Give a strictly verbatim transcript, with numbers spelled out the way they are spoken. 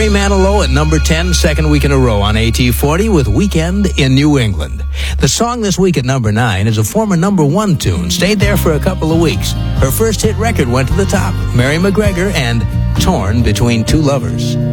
Barry Manilow at number ten, second week in a row on A T forty with Weekend in New England. The song this week at number nine is a former number one tune. Stayed there for a couple of weeks. Her first hit record went to the top. Mary McGregor and Torn Between Two Lovers.